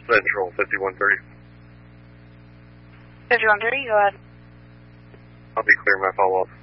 Central 5130. 5130, go ahead. I'll be clearing my follow-up.